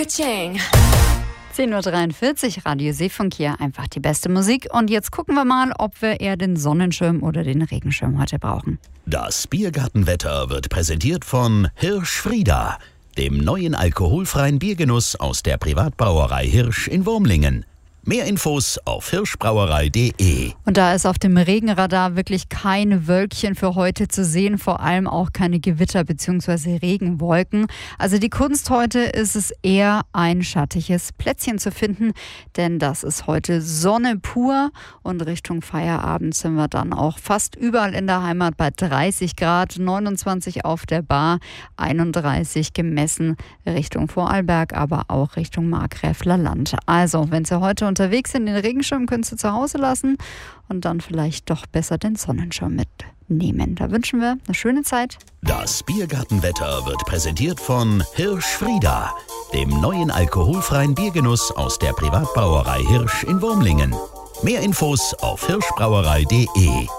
Ka-ching. 10.43 Uhr, Radio Seefunk hier, einfach die beste Musik. Und jetzt gucken wir mal, ob wir eher den Sonnenschirm oder den Regenschirm heute brauchen. Das Biergartenwetter wird präsentiert von Hirsch Frieda, dem neuen alkoholfreien Biergenuss aus der Privatbrauerei Hirsch in Wurmlingen. Mehr Infos auf hirschbrauerei.de. Und da ist auf dem Regenradar wirklich keine Wölkchen für heute zu sehen, vor allem auch keine Gewitter bzw. Regenwolken. Also die Kunst heute ist es eher, ein schattiges Plätzchen zu finden, denn das ist heute Sonne pur und Richtung Feierabend sind wir dann auch fast überall in der Heimat bei 30 Grad, 29 auf der Bar, 31 gemessen Richtung Vorarlberg, aber auch Richtung Markgräfler Land. Also, wenn Sie heute unterwegs sind, den Regenschirm können Sie zu Hause lassen und dann vielleicht doch besser den Sonnenschirm mitnehmen. Da wünschen wir eine schöne Zeit. Das Biergartenwetter wird präsentiert von Hirsch Frieda, dem neuen alkoholfreien Biergenuss aus der Privatbrauerei Hirsch in Wurmlingen. Mehr Infos auf hirschbrauerei.de.